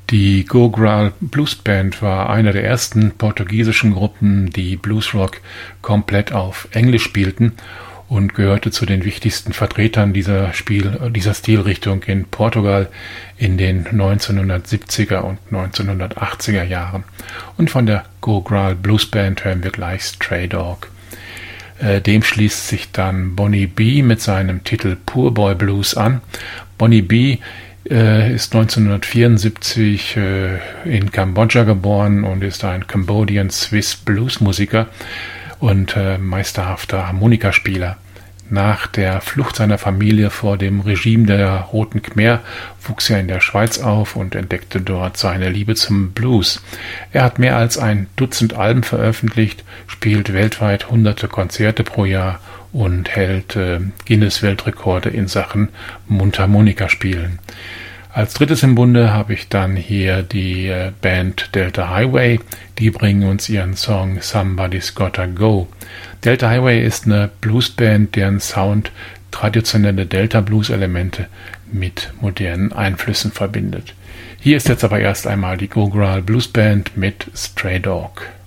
Die Go-Growl Blues Band war eine der ersten portugiesischen Gruppen, die Bluesrock komplett auf Englisch spielten und gehörte zu den wichtigsten Vertretern dieser Stilrichtung in Portugal in den 1970er und 1980er Jahren. Und von der Go-Growl Blues Band hören wir gleich Stray Dog. Dem schließt sich dann Bonnie B. mit seinem Titel Poor Boy Blues an. Bonnie B. ist 1974 in Kambodscha geboren und ist ein Cambodian-Swiss Bluesmusiker und meisterhafter Harmonikaspieler. Nach der Flucht seiner Familie vor dem Regime der Roten Khmer wuchs er in der Schweiz auf und entdeckte dort seine Liebe zum Blues. Er hat mehr als ein Dutzend Alben veröffentlicht, spielt weltweit hunderte Konzerte pro Jahr und hält Guinness-Weltrekorde in Sachen Mundharmonikaspielen. Als drittes im Bunde habe ich dann hier die Band Delta Highway. Die bringen uns ihren Song Somebody's Gotta Go. Delta Highway ist eine Bluesband, deren Sound traditionelle Delta-Blues-Elemente mit modernen Einflüssen verbindet. Hier ist jetzt aber erst einmal die Go-Growl Blues Band mit Stray Dog.